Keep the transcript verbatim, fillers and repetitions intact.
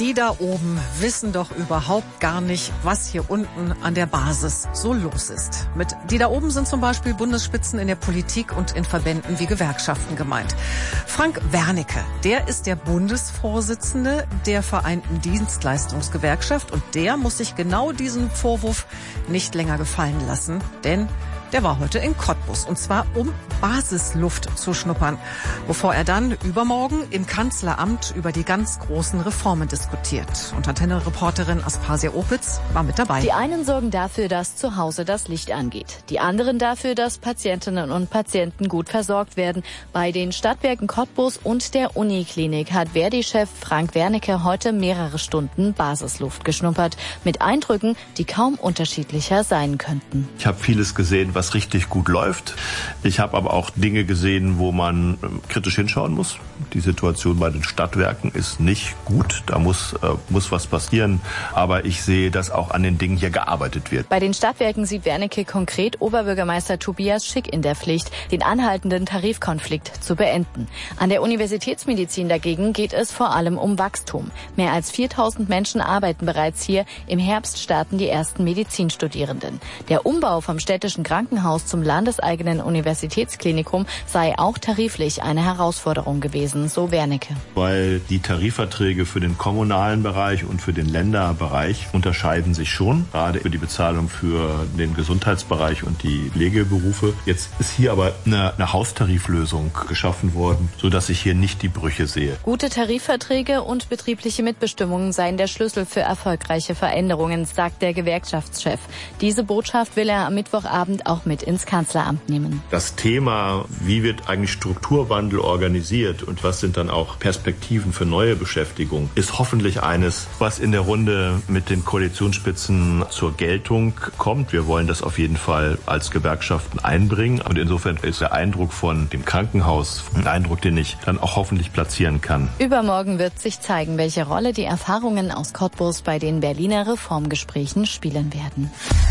Die da oben wissen doch überhaupt gar nicht, was hier unten an der Basis so los ist. Mit die da oben sind zum Beispiel Bundesspitzen in der Politik und in Verbänden wie Gewerkschaften gemeint. Frank Wernicke, der ist der Bundesvorsitzende der Vereinten Dienstleistungsgewerkschaft und der muss sich genau diesen Vorwurf nicht länger gefallen lassen, denn der war heute in Cottbus, und zwar um Basisluft zu schnuppern, bevor er dann übermorgen im Kanzleramt über die ganz großen Reformen diskutiert. Und Antenne-Reporterin Aspasia Opitz war mit dabei. Die einen sorgen dafür, dass zu Hause das Licht angeht. Die anderen dafür, dass Patientinnen und Patienten gut versorgt werden. Bei den Stadtwerken Cottbus und der Uniklinik hat Verdi-Chef Frank Wernicke heute mehrere Stunden Basisluft geschnuppert. Mit Eindrücken, die kaum unterschiedlicher sein könnten. Ich habe vieles gesehen, was was richtig gut läuft. Ich habe aber auch Dinge gesehen, wo man kritisch hinschauen muss. Die Situation bei den Stadtwerken ist nicht gut. Da muss, äh, muss was passieren. Aber ich sehe, dass auch an den Dingen hier gearbeitet wird. Bei den Stadtwerken sieht Wernicke konkret Oberbürgermeister Tobias Schick in der Pflicht, den anhaltenden Tarifkonflikt zu beenden. An der Universitätsmedizin dagegen geht es vor allem um Wachstum. Mehr als viertausend Menschen arbeiten bereits hier. Im Herbst starten die ersten Medizinstudierenden. Der Umbau vom städtischen Krankenhaus zum landeseigenen Universitätsklinikum sei auch tariflich eine Herausforderung gewesen, so Wernicke. Weil die Tarifverträge für den kommunalen Bereich und für den Länderbereich unterscheiden sich schon, gerade für die Bezahlung für den Gesundheitsbereich und die Pflegeberufe. Jetzt ist hier aber eine, eine Haustariflösung geschaffen worden, sodass ich hier nicht die Brüche sehe. Gute Tarifverträge und betriebliche Mitbestimmungen seien der Schlüssel für erfolgreiche Veränderungen, sagt der Gewerkschaftschef. Diese Botschaft will er am Mittwochabend auch mit ins Kanzleramt nehmen. Das Thema, wie wird eigentlich Strukturwandel organisiert und was sind dann auch Perspektiven für neue Beschäftigung, ist hoffentlich eines, was in der Runde mit den Koalitionsspitzen zur Geltung kommt. Wir wollen das auf jeden Fall als Gewerkschaften einbringen. Und insofern ist der Eindruck von dem Krankenhaus ein Eindruck, den ich dann auch hoffentlich platzieren kann. Übermorgen wird sich zeigen, welche Rolle die Erfahrungen aus Cottbus bei den Berliner Reformgesprächen spielen werden.